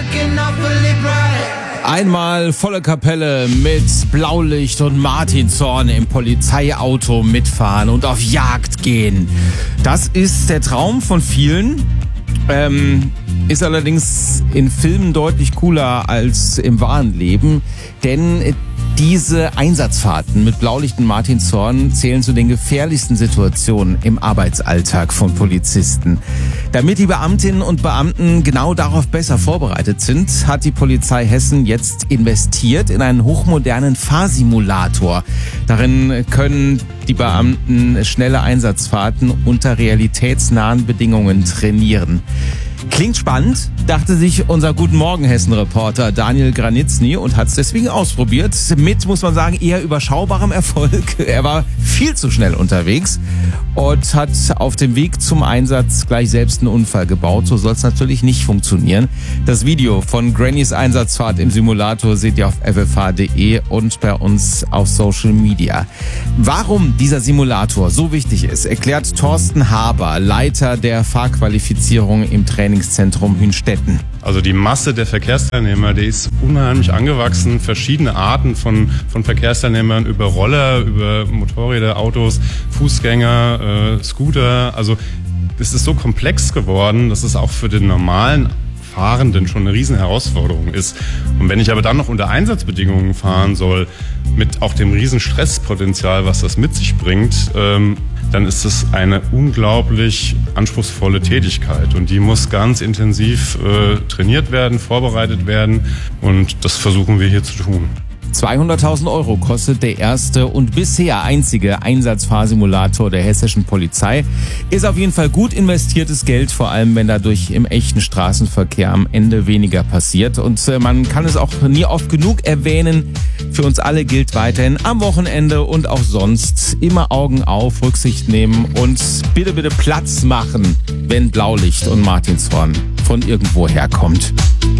Einmal volle Kapelle mit Blaulicht und Martinshorn im Polizeiauto mitfahren und auf Jagd gehen. Das ist der Traum von vielen. Ist allerdings in Filmen deutlich cooler als im wahren Leben, denn diese Einsatzfahrten mit Blaulicht und Martinshorn zählen zu den gefährlichsten Situationen im Arbeitsalltag von Polizisten. Damit die Beamtinnen und Beamten genau darauf besser vorbereitet sind, hat die Polizei Hessen jetzt investiert in einen hochmodernen Fahrsimulator. Darin können die Beamten schnelle Einsatzfahrten unter realitätsnahen Bedingungen trainieren. Klingt spannend, dachte sich unser Guten Morgen Hessen-Reporter Daniel Granitzny und hat es deswegen ausprobiert. Mit, muss man sagen, eher überschaubarem Erfolg. Er war viel zu schnell unterwegs und hat auf dem Weg zum Einsatz gleich selbst einen Unfall gebaut. So soll es natürlich nicht funktionieren. Das Video von Grannys Einsatzfahrt im Simulator seht ihr auf ffh.de und bei uns auf Social Media. Warum dieser Simulator so wichtig ist, erklärt Thorsten Haber, Leiter der Fahrqualifizierung im Trainingszentrum Hünstetten. Also die Masse der Verkehrsteilnehmer, die ist unheimlich angewachsen. Verschiedene Arten von Verkehrsteilnehmern über Roller, über Motorräder, Autos, Fußgänger, Scooter. Also es ist so komplex geworden, dass es auch für den normalen Fahrenden schon eine riesen Herausforderung ist. Und wenn ich aber dann noch unter Einsatzbedingungen fahren soll, mit auch dem riesen Stresspotenzial, was das mit sich bringt, dann ist es eine unglaublich anspruchsvolle Tätigkeit. Und die muss ganz intensiv trainiert werden, vorbereitet werden. Und das versuchen wir hier zu tun. 200.000 € kostet der erste und bisher einzige Einsatzfahrsimulator der hessischen Polizei. Ist auf jeden Fall gut investiertes Geld, vor allem wenn dadurch im echten Straßenverkehr am Ende weniger passiert. Und man kann es auch nie oft genug erwähnen, für uns alle gilt weiterhin am Wochenende und auch sonst immer Augen auf, Rücksicht nehmen und bitte Platz machen, wenn Blaulicht und Martinshorn von irgendwo herkommt.